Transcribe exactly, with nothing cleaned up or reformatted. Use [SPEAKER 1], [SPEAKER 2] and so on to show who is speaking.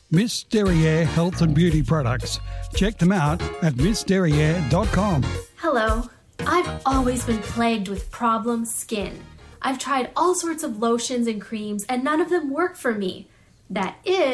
[SPEAKER 1] Miss Derriere Health and Beauty Products. Check them out at miss derriere dot com.
[SPEAKER 2] Hello. I've always been plagued with problem skin. I've tried all sorts of lotions and creams, and none of them work for me. That is